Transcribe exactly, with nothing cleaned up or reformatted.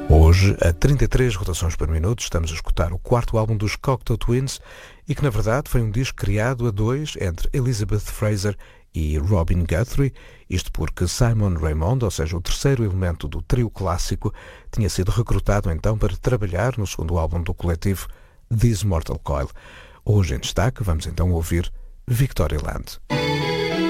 Hoje, a trinta e três rotações por minuto, estamos a escutar o quarto álbum dos Cocteau Twins e que, na verdade, foi um disco criado a dois entre Elizabeth Fraser e Robin Guthrie, isto porque Simon Raymonde, ou seja, o terceiro elemento do trio clássico, tinha sido recrutado então para trabalhar no segundo álbum do coletivo, This Mortal Coil. Hoje em destaque, vamos então ouvir Victoria Land.